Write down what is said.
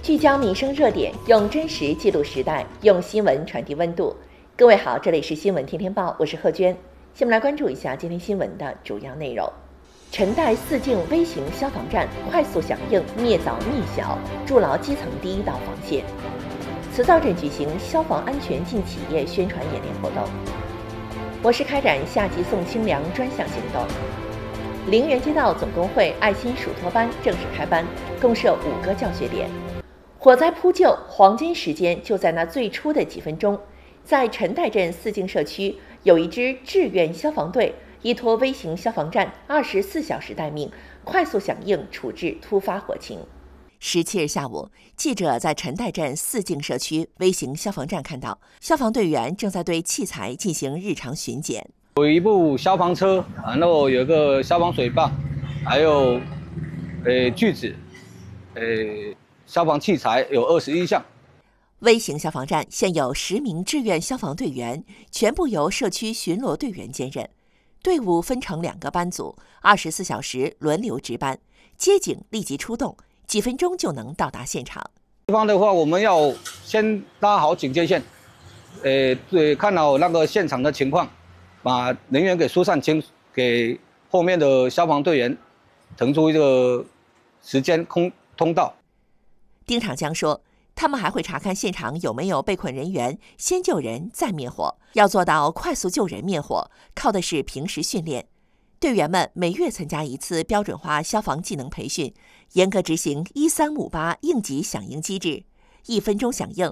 聚焦民生热点，用真实记录时代，用新闻传递温度。各位好，这里是新闻天天报，我是贺娟。下面来关注一下今天新闻的主要内容。陈代4境微型消防站快速响应，灭早灭小，筑牢基层第一道防线。磁灶镇举行消防安全进企业宣传演练活动。我市开展夏季送清凉专项行动。陵园街道总工会爱心属托班正式开班，共设5个教学点。火灾扑救黄金时间就在那最初的几分钟，在陈代镇4境社区，有一支志愿消防队依托微型消防站24小时待命，快速响应处置突发火情。 17日下午，记者在陈代镇4境社区微型消防站看到，消防队员正在对器材进行日常巡检。 有一部消防车，然后有一个消防水泵，还有锯子，消防器材有21项。 微型消防站现有10名志愿消防队员，全部由社区巡逻队员兼任。队伍分成2个班组，24小时轮流值班，接警立即出动，几分钟就能到达现场。 地方的话，我们要先拉好警戒线，看好那个现场的情况，把人员给疏散清，给后面的消防队员腾出一个时间通道。 丁厂江说，他们还会查看现场有没有被困人员，先救人再灭火。要做到快速救人灭火，靠的是平时训练。队员们每月参加一次标准化消防技能培训，严格执行1358应急响应机制，1分钟响应